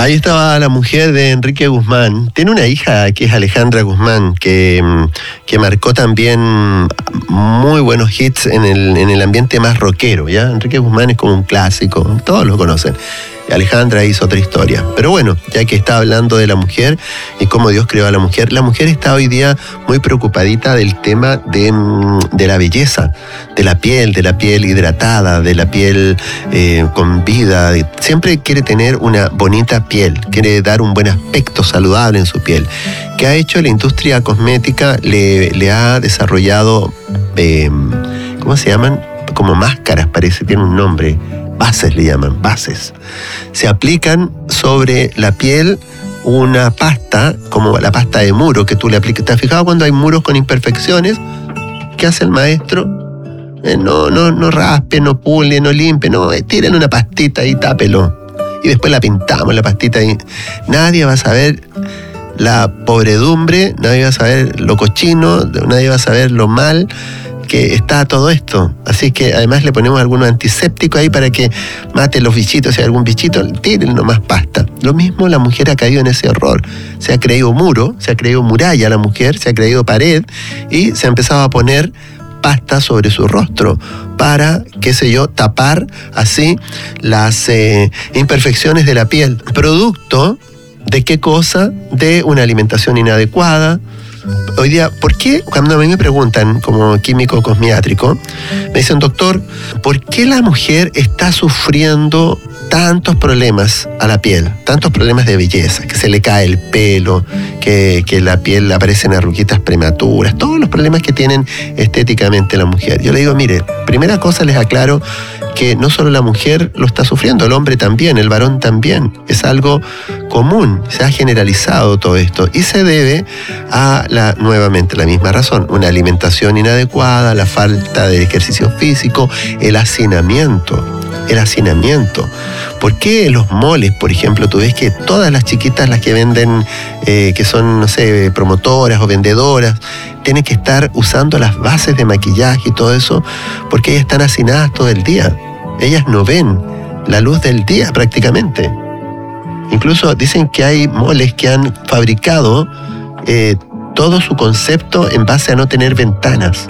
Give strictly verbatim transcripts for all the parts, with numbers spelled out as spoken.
Ahí estaba la mujer de Enrique Guzmán. Tiene una hija que es Alejandra Guzmán, que, que marcó también muy buenos hits en el, en el ambiente más rockero, ¿ya? Enrique Guzmán es como un clásico, todos lo conocen. Alejandra hizo otra historia. Pero bueno, ya que está hablando de la mujer y cómo Dios creó a la mujer, la mujer está hoy día muy preocupadita del tema de, de la belleza, de la piel, de la piel hidratada, de la piel eh, con vida. Siempre quiere tener una bonita piel, quiere dar un buen aspecto saludable en su piel. ¿Qué ha hecho la industria cosmética? Le, le ha desarrollado, eh, ¿cómo se llaman? Como máscaras, parece, tiene un nombre. Bases le llaman, bases. Se aplican sobre la piel una pasta, como la pasta de muro que tú le aplicas. ¿Te has fijado cuando hay muros con imperfecciones? ¿Qué hace el maestro? Eh, no, no, no raspe, no pule, no limpie, no, eh, tírenle una pastita y tápelo. Y después la pintamos, la pastita y nadie va a saber la pobredumbre, nadie va a saber lo cochino, nadie va a saber lo mal que está todo esto. Así que además le ponemos algunos antisépticos ahí para que mate los bichitos. Si hay algún bichito, tiren nomás pasta. Lo mismo la mujer ha caído en ese error. Se ha creído muro, se ha creído muralla la mujer, se ha creído pared y se ha empezado a poner pasta sobre su rostro para, qué sé yo, tapar así las eh, imperfecciones de la piel. Producto de qué cosa? De una alimentación inadecuada. Hoy día, ¿por qué? Cuando a mí me preguntan, como químico cosmiátrico, me dicen, doctor, ¿por qué la mujer está sufriendo tantos problemas a la piel? Tantos problemas de belleza, que se le cae el pelo, que, que la piel aparecen arruguitas prematuras, todos los problemas que tienen estéticamente la mujer. Yo le digo, mire, primera cosa les aclaro que no solo la mujer lo está sufriendo, el hombre también, el varón también. Es algo común, se ha generalizado todo esto y se debe a, la, nuevamente, la misma razón, una alimentación inadecuada, la falta de ejercicio físico, el hacinamiento. El hacinamiento. ¿Por qué los moles, por ejemplo, tú ves que todas las chiquitas, las que venden, eh, que son, no sé, promotoras o vendedoras, tienen que estar usando las bases de maquillaje y todo eso, porque ellas están hacinadas todo el día. Ellas no ven la luz del día prácticamente. Incluso dicen que hay moles que han fabricado eh, todo su concepto en base a no tener ventanas.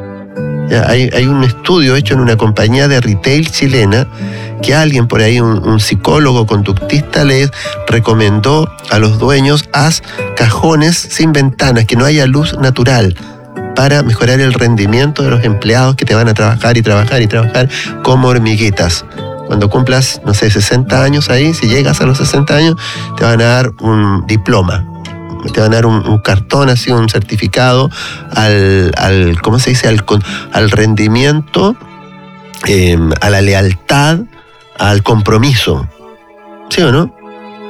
Hay, hay un estudio hecho en una compañía de retail chilena que alguien por ahí, un, un psicólogo conductista, les recomendó a los dueños: haz cajones sin ventanas, que no haya luz natural, para mejorar el rendimiento de los empleados que te van a trabajar y trabajar y trabajar como hormiguitas. Cuando cumplas, no sé, sesenta años ahí, si llegas a los sesenta años, te van a dar un diploma. Te van a dar un, un cartón, así, un certificado al, al ¿cómo se dice? Al, al rendimiento, eh, a la lealtad, al compromiso. ¿Sí o no?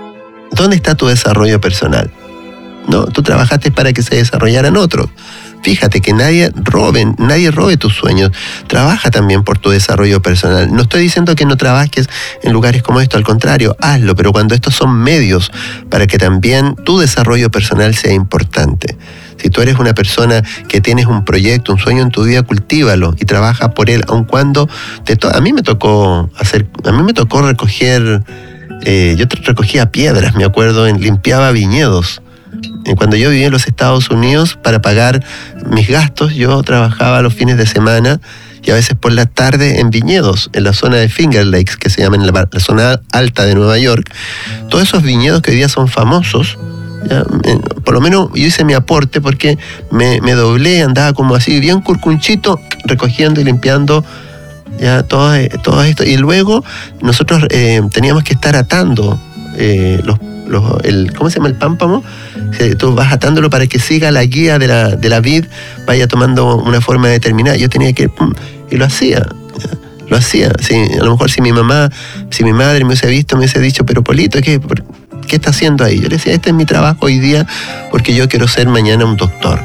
¿Dónde está tu desarrollo personal? No, tú trabajaste para que se desarrollaran otros. Fíjate que nadie robe, nadie robe tus sueños. Trabaja también por tu desarrollo personal. No estoy diciendo que no trabajes en lugares como esto, al contrario, hazlo, pero cuando estos son medios para que también tu desarrollo personal sea importante. Si tú eres una persona que tienes un proyecto, un sueño en tu vida, cultívalo y trabaja por él, aun cuando te to- a mí me tocó hacer, a mí me tocó recoger, eh, yo recogía piedras, me acuerdo, en, limpiaba viñedos. Cuando yo vivía en los Estados Unidos, para pagar mis gastos, yo trabajaba los fines de semana y a veces por la tarde en viñedos, en la zona de Finger Lakes, que se llama en la, la zona alta de Nueva York. Todos esos viñedos que hoy día son famosos, ya, por lo menos yo hice mi aporte porque me, me doblé, andaba como así, bien curcunchito, recogiendo y limpiando ya todo, todo esto. Y luego nosotros eh, teníamos que estar atando eh, los Los, el, ¿cómo se llama? El pámpamo. Tú vas atándolo para que siga la guía de la, de la vid, vaya tomando una forma determinada. Yo tenía que... Pum, y lo hacía. Lo hacía. Sí, a lo mejor si mi mamá, si mi madre me hubiese visto, me hubiese dicho, pero Polito, ¿qué, ¿qué está haciendo ahí? Yo le decía, este es mi trabajo hoy día porque yo quiero ser mañana un doctor.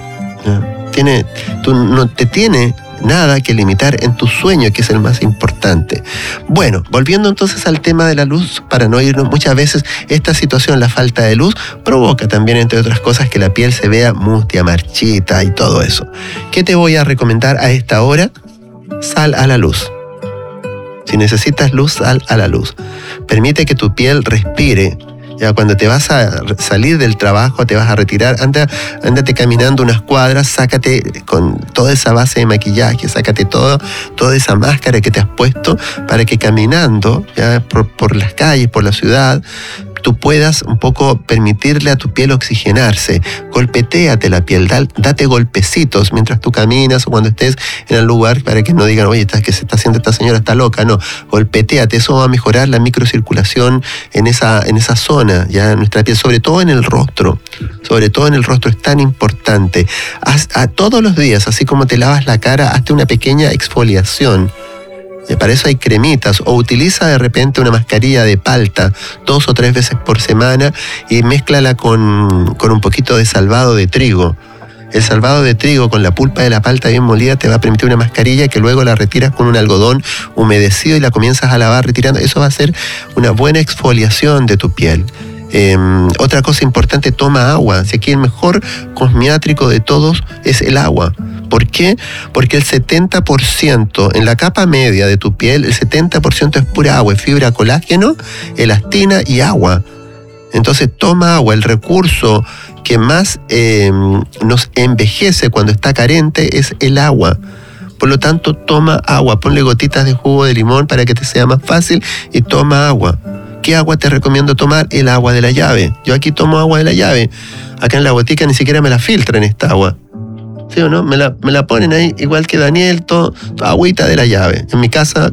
Tiene, tú no te tiene nada que limitar en tu sueño, que es el más importante. Bueno, volviendo entonces al tema de la luz, para no irnos, muchas veces esta situación, la falta de luz, provoca también, entre otras cosas, que la piel se vea mustia, marchita y todo eso. ¿Qué te voy a recomendar a esta hora? Sal a la luz. Si necesitas luz, sal a la luz. Permite que tu piel respire. Ya cuando te vas a salir del trabajo, te vas a retirar, anda, ándate caminando unas cuadras, sácate con toda esa base de maquillaje, sácate todo, toda esa máscara que te has puesto para que caminando ya por, por las calles, por la ciudad, tú puedas un poco permitirle a tu piel oxigenarse. Golpetéate la piel, da, date golpecitos mientras tú caminas o cuando estés en el lugar para que no digan, oye, ¿qué se está haciendo esta señora? Está loca. No, golpetéate, eso va a mejorar la microcirculación en esa, en esa zona, ya en nuestra piel, sobre todo en el rostro. Sobre todo en el rostro es tan importante. Haz, a todos los días, así como te lavas la cara, hazte una pequeña exfoliación. Y para eso hay cremitas, o utiliza de repente una mascarilla de palta dos o tres veces por semana y mézclala con, con un poquito de salvado de trigo. El salvado de trigo con la pulpa de la palta bien molida te va a permitir una mascarilla que luego la retiras con un algodón humedecido y la comienzas a lavar retirando. Eso va a ser una buena exfoliación de tu piel. Eh, otra cosa importante, toma agua. Si aquí el mejor cosmiátrico de todos es el agua. ¿Por qué? Porque el setenta por ciento en la capa media de tu piel, el setenta por ciento es pura agua, es fibra, colágeno, elastina y agua. Entonces toma agua. El recurso que más eh, nos envejece cuando está carente es el agua. Por lo tanto, toma agua. Ponle gotitas de jugo de limón para que te sea más fácil y toma agua. ¿Qué agua te recomiendo tomar? El agua de la llave. Yo aquí tomo agua de la llave. Acá en la botica ni siquiera me la filtran esta agua. ¿Sí o no? Me la, me la ponen ahí, igual que Daniel, todo, todo agüita de la llave. En mi casa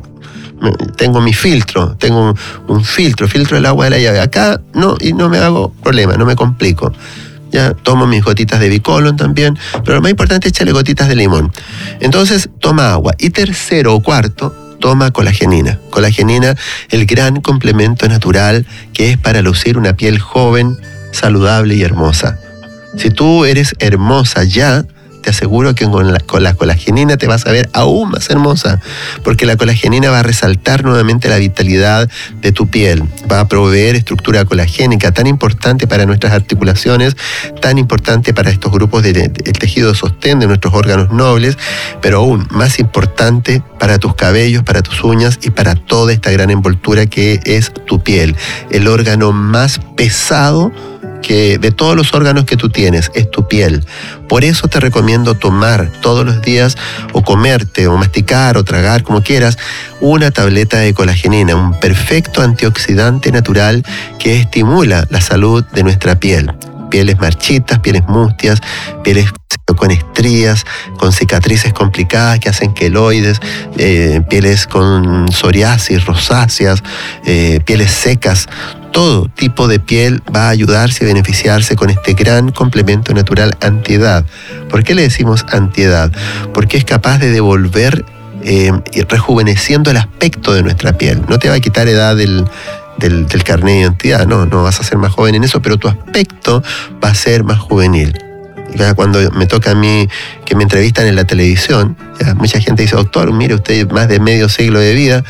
tengo mi filtro, tengo un, un filtro, filtro del agua de la llave. Acá no, y no me hago problema, no me complico. Ya tomo mis gotitas de Bicolon también, pero lo más importante es echarle gotitas de limón. Entonces, toma agua. Y tercero o cuarto, toma colagenina. Colagenina, el gran complemento natural que es para lucir una piel joven, saludable y hermosa. Si tú eres hermosa ya, te aseguro que con la, con la colagenina te vas a ver aún más hermosa, porque la colagenina va a resaltar nuevamente la vitalidad de tu piel, va a proveer estructura colagénica tan importante para nuestras articulaciones, tan importante para estos grupos del de, de, tejido de sostén de nuestros órganos nobles, pero aún más importante para tus cabellos, para tus uñas y para toda esta gran envoltura que es tu piel, el órgano más pesado que de todos los órganos que tú tienes, es tu piel. Por eso te recomiendo tomar todos los días o comerte o masticar o tragar, como quieras, una tableta de colagenina, un perfecto antioxidante natural que estimula la salud de nuestra piel. Pieles marchitas, pieles mustias, pieles con estrías, con cicatrices complicadas que hacen queloides, eh, pieles con psoriasis, rosáceas, eh, pieles secas. Todo tipo de piel va a ayudarse y beneficiarse con este gran complemento natural antiedad. ¿Por qué le decimos antiedad? Porque es capaz de devolver eh, rejuveneciendo el aspecto de nuestra piel. No te va a quitar edad del, del, del carnet de identidad, no, no vas a ser más joven en eso, pero tu aspecto va a ser más juvenil. Ya cuando me toca a mí que me entrevistan en la televisión, ya mucha gente dice, doctor, mire usted más de medio siglo de vida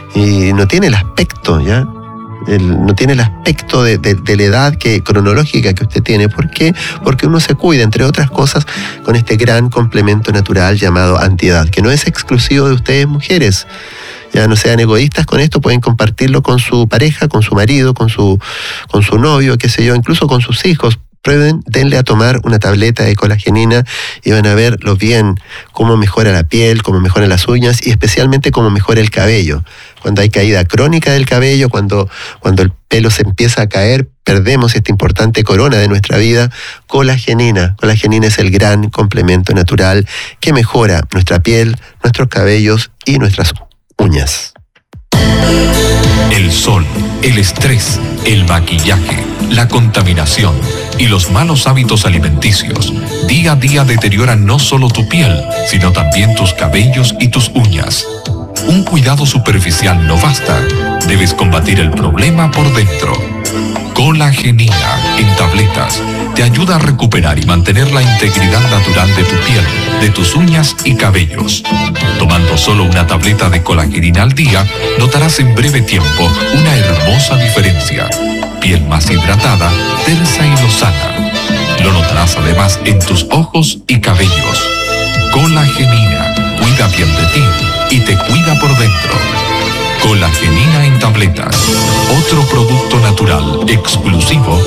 y no tiene el aspecto, ¿ya? El, no tiene el aspecto de, de, de la edad que, cronológica que usted tiene. ¿Por qué? Porque uno se cuida, entre otras cosas, con este gran complemento natural llamado antiedad, que no es exclusivo de ustedes mujeres. Ya no sean egoístas con esto, pueden compartirlo con su pareja, con su marido, con su, con su novio, qué sé yo, incluso con sus hijos. Prueben, denle a tomar una tableta de colagenina y van a ver lo bien, cómo mejora la piel, cómo mejora las uñas y especialmente cómo mejora el cabello. Cuando hay caída crónica del cabello, cuando, cuando el pelo se empieza a caer, perdemos esta importante corona de nuestra vida, colagenina. Colagenina es el gran complemento natural que mejora nuestra piel, nuestros cabellos y nuestras uñas. El sol, el estrés, el maquillaje, la contaminación y los malos hábitos alimenticios día a día deterioran no solo tu piel, sino también tus cabellos y tus uñas. Un cuidado superficial no basta. Debes combatir el problema por dentro. Colagenina en tabletas te ayuda a recuperar y mantener la integridad natural de tu piel, de tus uñas y cabellos. Tomando solo una tableta de colagenina al día, notarás en breve tiempo una hermosa diferencia. Piel más hidratada, tersa y lozana. Lo notarás además en tus ojos y cabellos. Colagenina cuida bien de ti y te cuida por dentro. Colagenina en tabletas. Otro producto natural, exclusivo